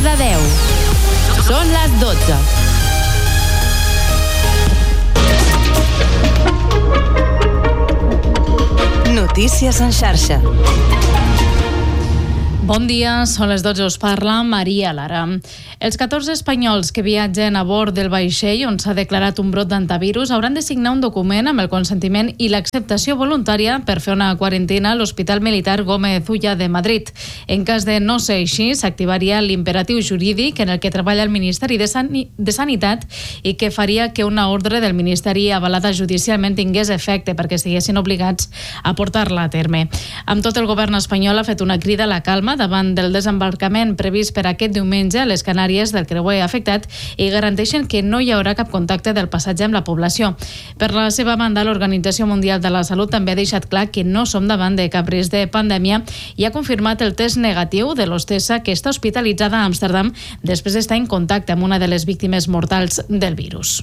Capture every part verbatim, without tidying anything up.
de deu. Són les dotze. Notícies en xarxa. Bon dia, són les dotze, us parla Maria Lara. Els catorze espanyols que viatgen a bord del vaixell on s'ha declarat un brot d'antivirus hauran de signar un document amb el consentiment i l'acceptació voluntària per fer una quarantena a l'Hospital Militar Gómez Ulla de Madrid. En cas de no ser així, s'activaria l'imperatiu jurídic en el que treballa el Ministeri de, Sani- de Sanitat i que faria que una ordre del Ministeri avalada judicialment tingués efecte perquè estiguessin obligats a portar-la a terme. Amb tot, el govern espanyol ha fet una crida a la calma davant del desembarcament previst per aquest diumenge a les Canàries del creuer afectat i garanteixen que no hi haurà cap contacte del passatge amb la població. Per la seva banda, l'Organització Mundial de la Salut també ha deixat clar que no som davant de cap risc de pandèmia i ha confirmat el test negatiu de l'hostessa que està hospitalitzada a Amsterdam després d'estar en contacte amb una de les víctimes mortals del virus.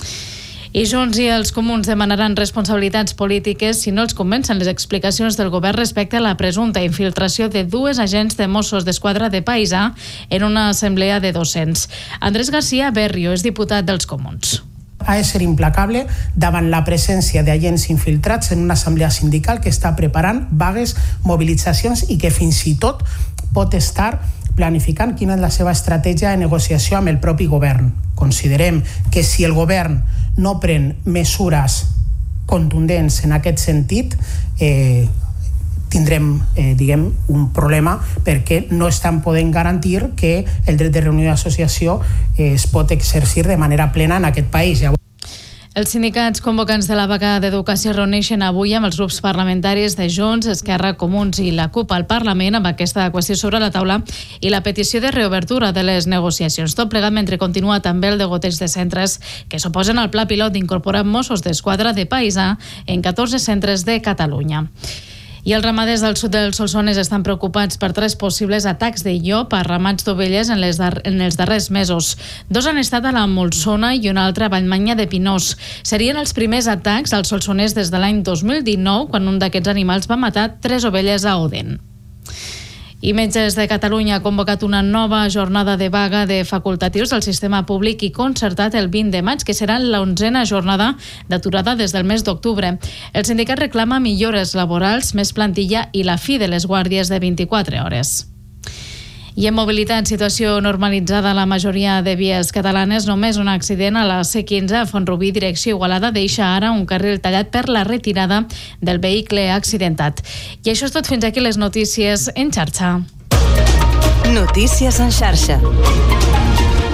I Junts i els Comuns demanaran responsabilitats polítiques si no els convencen les explicacions del govern respecte a la presumpta infiltració de dues agents de Mossos d'Esquadra de Paisà en una assemblea de docents. Andrés García Berrio és diputat dels Comuns. Ha de ser implacable davant la presència d'agents infiltrats en una assemblea sindical que està preparant vagues, mobilitzacions i que fins i tot pot estar planificant quina és la seva estratègia de negociació amb el propi govern. Considerem que si el govern no pren mesures contundents en aquest sentit, eh, tindrem eh, diguem, un problema perquè no estan podent garantir que el dret de reunió i associació eh, es pot exercir de manera plena en aquest país. Els sindicats convocants de la vaga d'educació reuneixen avui amb els grups parlamentaris de Junts, Esquerra, Comuns i la CUP al Parlament amb aquesta qüestió sobre la taula i la petició de reobertura de les negociacions. Tot plegat mentre continua també el degoteig de centres que s'oposen al pla pilot d'incorporar Mossos d'Esquadra de Paisà en catorze centres de Catalunya. I els ramaders del sud del Solsonès estan preocupats per tres possibles atacs de llop a ramats d'ovelles en, les dar- en els darrers mesos. Dos han estat a la Molsona i un altre a Vallmanya de Pinós. Serien els primers atacs al Solsonès des de l'any dos mil dinou, quan un d'aquests animals va matar tres ovelles a Oden. I Metges de Catalunya ha convocat una nova jornada de vaga de facultatius del sistema públic i concertat el vint de maig, que serà l'onzena jornada d'aturada des del mes d'octubre. El sindicat reclama millores laborals, més plantilla i la fi de les guàrdies de vint-i-quatre hores. I en mobilitat, situació normalitzada a la majoria de vies catalanes. Només un accident a la C quinze a Font-rubí, direcció Igualada, deixa ara un carril tallat per la retirada del vehicle accidentat. I això és tot, fins aquí les notícies en xarxa. Notícies en xarxa.